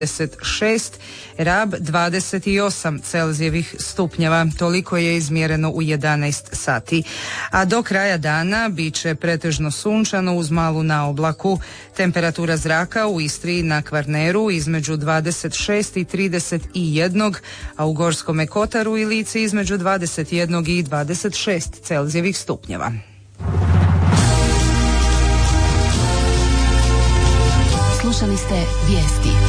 26, Rab 28 Celzijevih stupnjeva. Toliko je izmjereno u 11 sati. A do kraja dana bit će pretežno sunčano uz malu naoblaku. Temperatura zraka u Istri i na Kvarneru između 26 i 31, a u Gorskome Kotaru i Lici između 21 i 26 Celzijevih stupnjeva. Slušali ste vijesti.